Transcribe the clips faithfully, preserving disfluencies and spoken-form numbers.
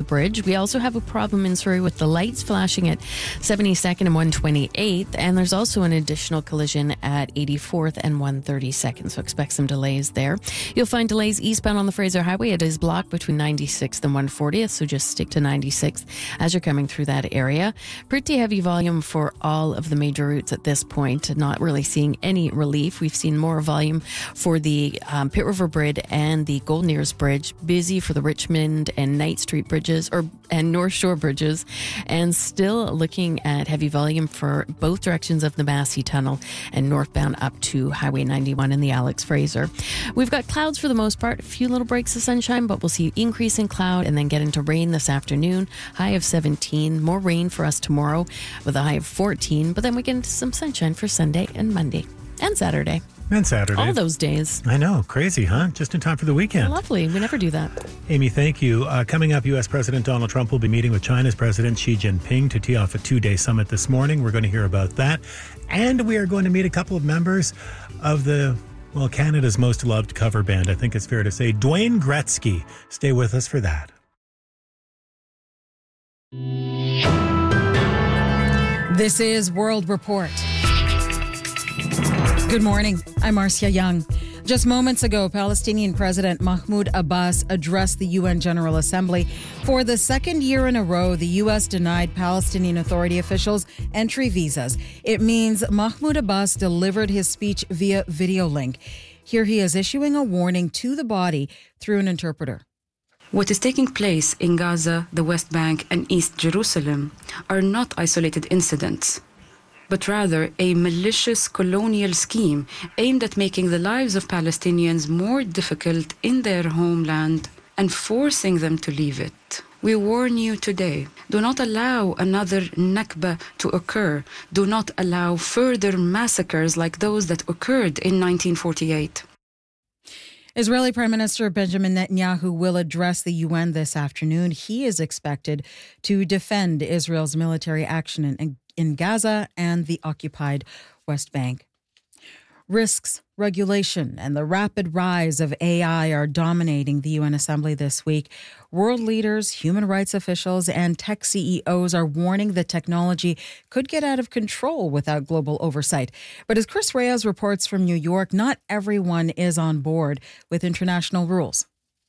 Bridge. We also have a problem in Surrey with the lights flashing at seventy-second and one twenty-eighth, and there's also an additional collision at eighty-fourth and one thirty-second, so expect some delays there. You'll find delays eastbound on the Fraser Highway. It is blocked between ninety-sixth and one fortieth, so just stick to ninety-sixth as you're coming through that area. Pretty heavy volume for all of the major routes at this point, not really seeing any relief. We've seen more volume for the um, Pitt River Bridge and the Golden Ears Bridge, busy for the Richmond and Knight Street bridges or and North Shore bridges, and still looking at heavy volume for both directions of the Massey Tunnel and northbound up to Highway ninety-one and the Alex Fraser. We've got clouds for the most part, a few little breaks of sunshine, but we'll see increase in cloud and then get into rain this afternoon. High of seventeen, more rain for us tomorrow with a high of fourteen, but then we get into some sunshine for Sunday and Monday and Saturday. And Saturday. All those days. I know. Crazy, huh? Just in time for the weekend. Lovely. We never do that. Amy, thank you. Uh, coming up, U S President Donald Trump will be meeting with China's President Xi Jinping to tee off a two-day summit this morning. We're going to hear about that. And we are going to meet a couple of members of the, well, Canada's most loved cover band. I think it's fair to say, Dwayne Gretzky. Stay with us for that. This is World Report. Good morning. I'm Marcia Young. Just moments ago, Palestinian President Mahmoud Abbas addressed the U N General Assembly. For the second year in a row, the U S denied Palestinian Authority officials entry visas. It means Mahmoud Abbas delivered his speech via video link. Here he is issuing a warning to the body through an interpreter. What is taking place in Gaza, the West Bank, and East Jerusalem are not isolated incidents, but rather a malicious colonial scheme aimed at making the lives of Palestinians more difficult in their homeland and forcing them to leave it. We warn you today, do not allow another Nakba to occur. Do not allow further massacres like those that occurred in nineteen forty-eight. Israeli Prime Minister Benjamin Netanyahu will address the U N this afternoon. He is expected to defend Israel's military action in, in Gaza and the occupied West Bank. Risks, regulation, and the rapid rise of A I are dominating the U N Assembly this week. World leaders, human rights officials, and tech C E Os are warning that technology could get out of control without global oversight. But as Chris Reyes reports from New York, not everyone is on board with international rules.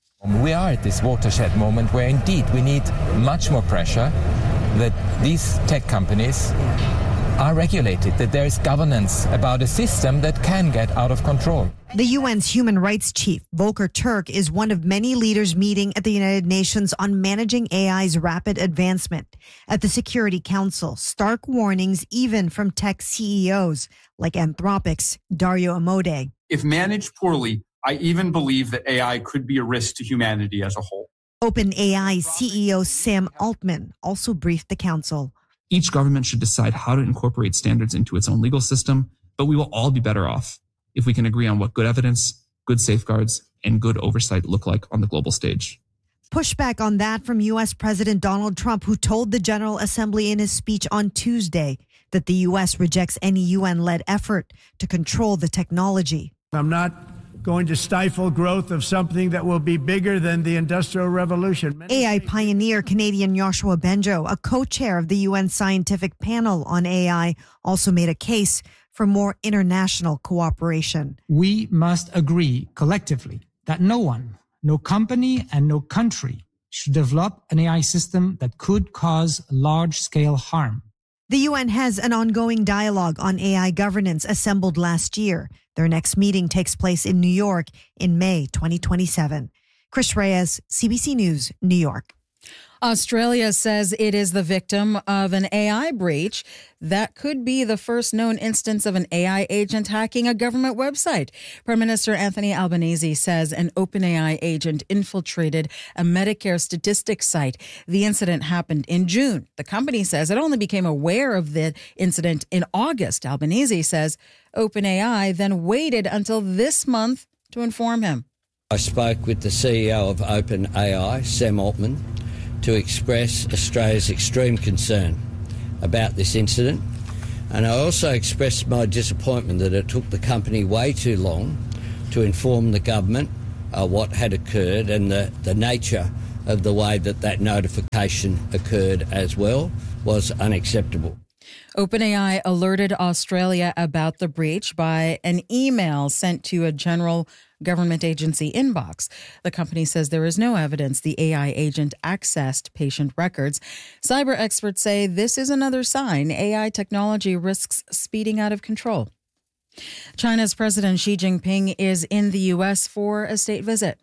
We are at this watershed moment where indeed we need much more pressure that these tech companies are regulated, that there is governance about a system that can get out of control. The U N's human rights chief, Volker Turk, is one of many leaders meeting at the United Nations on managing A I's rapid advancement. At the Security Council, stark warnings even from tech C E Os like Anthropic's Dario Amodei. If managed poorly, I even believe that A I could be a risk to humanity as a whole. OpenAI C E O Sam Altman also briefed the council. Each government should decide how to incorporate standards into its own legal system, but we will all be better off if we can agree on what good evidence, good safeguards, and good oversight look like on the global stage. Pushback on that from U S President Donald Trump, who told the General Assembly in his speech on Tuesday that the U S rejects any U N-led effort to control the technology. I'm not going to stifle growth of something that will be bigger than the Industrial Revolution. A I pioneer Canadian Yoshua Bengio, a co-chair of the U N scientific panel on A I, also made a case for more international cooperation. We must agree collectively that no one, no company, and no country should develop an A I system that could cause large-scale harm. The U N has an ongoing dialogue on A I governance assembled last year. Their next meeting takes place in New York in May twenty twenty-seven. Chris Reyes, C B C News, New York. Australia says it is the victim of an A I breach that could be the first known instance of an A I agent hacking a government website. Prime Minister Anthony Albanese says an OpenAI agent infiltrated a Medicare statistics site. The incident happened in June. The company says it only became aware of the incident in August. Albanese says OpenAI then waited until this month to inform him. I spoke with the C E O of OpenAI, Sam Altman, to express Australia's extreme concern about this incident. And I also expressed my disappointment that it took the company way too long to inform the government uh, what had occurred and the, the nature of the way that that notification occurred as well was unacceptable. OpenAI alerted Australia about the breach by an email sent to a general government agency inbox. The company says there is no evidence the A I agent accessed patient records. Cyber experts say this is another sign A I technology risks speeding out of control. China's President Xi Jinping is in the U S for a state visit.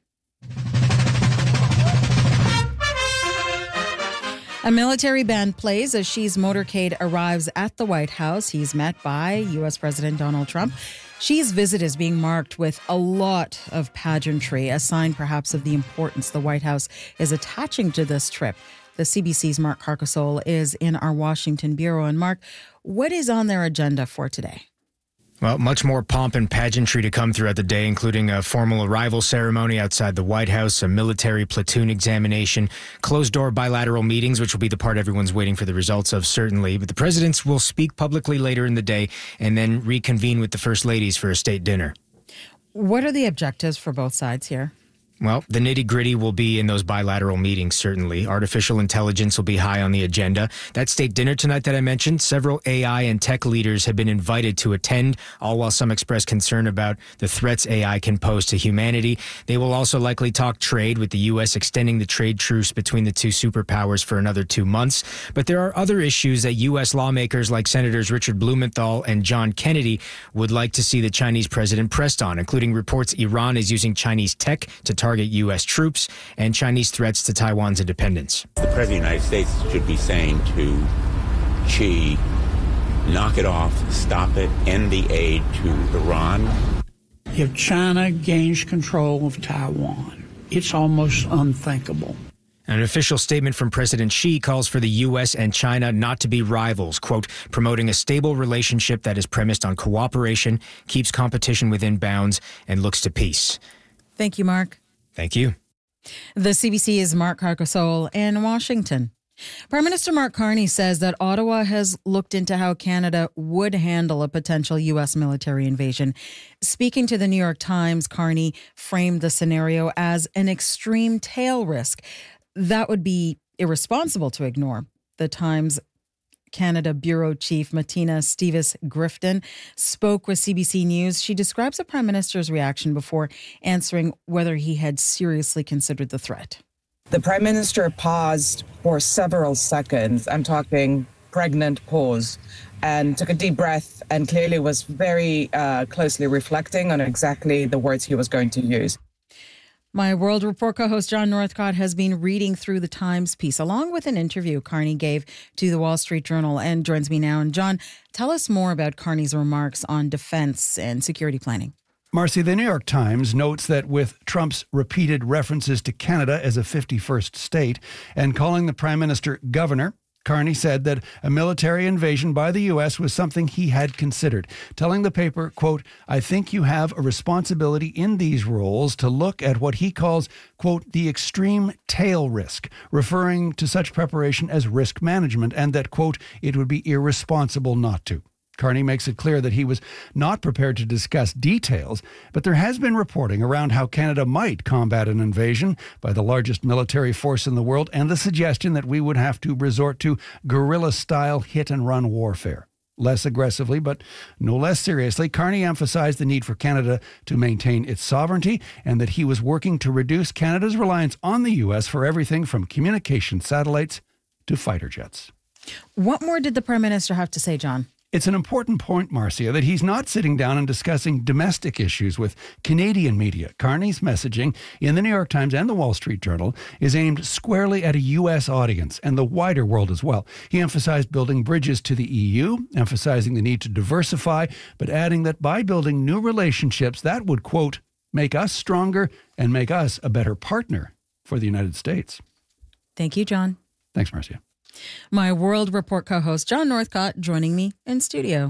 A military band plays as Xi's motorcade arrives at the White House. He's met by U S President Donald Trump. Xi's visit is being marked with a lot of pageantry, a sign perhaps of the importance the White House is attaching to this trip. The C B C's Mark Carcasole is in our Washington bureau. And Mark, what is on their agenda for today? Well, much more pomp and pageantry to come throughout the day, including a formal arrival ceremony outside the White House, a military platoon examination, closed-door bilateral meetings, which will be the part everyone's waiting for the results of, certainly. But the presidents will speak publicly later in the day and then reconvene with the first ladies for a state dinner. What are the objectives for both sides here? Well, the nitty-gritty will be in those bilateral meetings, certainly. Artificial intelligence will be high on the agenda. That state dinner tonight that I mentioned, several A I and tech leaders have been invited to attend, all while some express concern about the threats A I can pose to humanity. They will also likely talk trade, with the U S extending the trade truce between the two superpowers for another two months. But there are other issues that U S lawmakers like Senators Richard Blumenthal and John Kennedy would like to see the Chinese president pressed on, including reports Iran is using Chinese tech to target target U S troops and Chinese threats to Taiwan's independence. The President of the United States should be saying to Xi, knock it off, stop it, end the aid to Iran. If China gains control of Taiwan, it's almost unthinkable. An official statement from President Xi calls for the U S and China not to be rivals, quote, promoting a stable relationship that is premised on cooperation, keeps competition within bounds, and looks to peace. Thank you, Mark. Thank you. The C B C is Mark Carcasole in Washington. Prime Minister Mark Carney says that Ottawa has looked into how Canada would handle a potential U S military invasion. Speaking to the New York Times, Carney framed the scenario as an extreme tail risk. That would be irresponsible to ignore. The Times Canada Bureau Chief Martina Stevens-Grifton spoke with C B C News. She describes the Prime Minister's reaction before answering whether he had seriously considered the threat. The Prime Minister paused for several seconds. I'm talking pregnant pause, and took a deep breath and clearly was very uh, closely reflecting on exactly the words he was going to use. My World Report co-host John Northcott has been reading through the Times piece along with an interview Carney gave to the Wall Street Journal and joins me now. And John, tell us more about Carney's remarks on defense and security planning. Marcy, the New York Times notes that with Trump's repeated references to Canada as a fifty-first state and calling the Prime Minister governor, Carney said that a military invasion by the U S was something he had considered, telling the paper, quote, I think you have a responsibility in these roles to look at what he calls, quote, the extreme tail risk, referring to such preparation as risk management, and that, quote, it would be irresponsible not to. Carney makes it clear that he was not prepared to discuss details, but there has been reporting around how Canada might combat an invasion by the largest military force in the world, and the suggestion that we would have to resort to guerrilla-style hit-and-run warfare. Less aggressively, but no less seriously, Carney emphasized the need for Canada to maintain its sovereignty and that he was working to reduce Canada's reliance on the U S for everything from communication satellites to fighter jets. What more did the Prime Minister have to say, John? It's an important point, Marcia, that he's not sitting down and discussing domestic issues with Canadian media. Carney's messaging in the New York Times and the Wall Street Journal is aimed squarely at a U S audience and the wider world as well. He emphasized building bridges to the E U, emphasizing the need to diversify, but adding that by building new relationships, that would, quote, make us stronger and make us a better partner for the United States. Thank you, John. Thanks, Marcia. My World Report co-host John Northcott joining me in studio.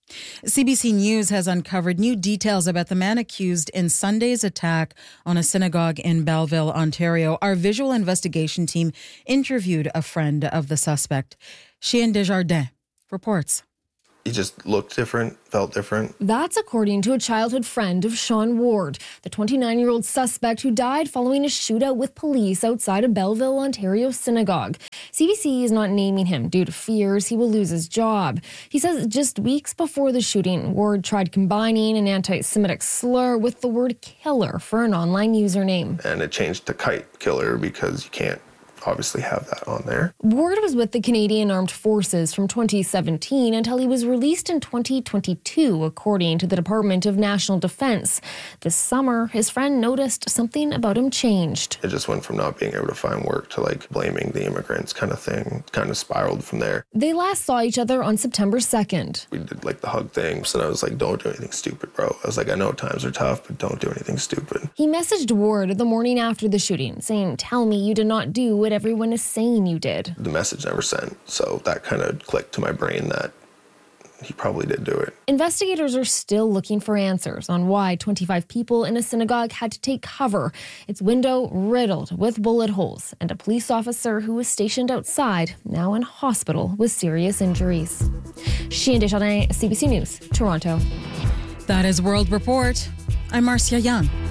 C B C News has uncovered new details about the man accused in Sunday's attack on a synagogue in Belleville, Ontario. Our visual investigation team interviewed a friend of the suspect. Chien Desjardins reports. He just looked different, felt different. That's according to a childhood friend of Sean Ward, the twenty-nine-year-old suspect who died following a shootout with police outside a Belleville, Ontario synagogue. C B C is not naming him due to fears he will lose his job. He says just weeks before the shooting, Ward tried combining an anti-Semitic slur with the word killer for an online username. And it changed to kite killer because you can't obviously have that on there. Ward was with the Canadian Armed Forces from twenty seventeen until he was released in twenty twenty-two, according to the Department of National Defense. This summer, his friend noticed something about him changed. It just went from not being able to find work to like blaming the immigrants kind of thing. Kind of spiraled from there. They last saw each other on September second. We did like the hug thing, so I was like, don't do anything stupid, bro. I was like, I know times are tough, but don't do anything stupid. He messaged Ward the morning after the shooting, saying, tell me you did not do what everyone is saying you did. The message never sent, so that kind of clicked to my brain that he probably did do it. Investigators are still looking for answers on why twenty-five people in a synagogue had to take cover, its window riddled with bullet holes, and a police officer who was stationed outside, now in hospital with serious injuries. Shane Desjardins, C B C News, Toronto. That is World Report. I'm Marcia Young.